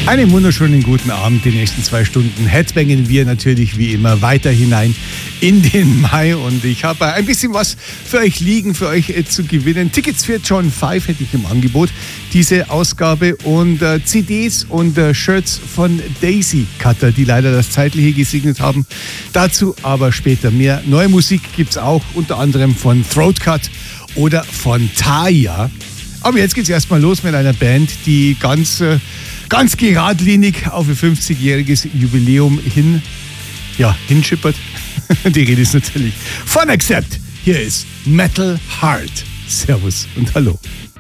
Einen wunderschönen guten Abend. Die nächsten 2 Stunden headbangen wir natürlich wie immer weiter hinein in den Mai. Und ich habe ein bisschen was für euch liegen, für euch zu gewinnen. Tickets für John 5 hätte ich im Angebot, diese Ausgabe. Und CDs und Shirts von Daisy Cutter, die leider das Zeitliche gesegnet haben. Dazu aber später mehr. Neue Musik gibt es auch, unter anderem von Throatcut oder von Taya. Aber jetzt geht es erstmal los mit einer Band, die ganz geradlinig auf ihr 50-jähriges Jubiläum hinschippert. Die Rede ist natürlich von Accept. Hier ist Metal Heart. Servus und hallo.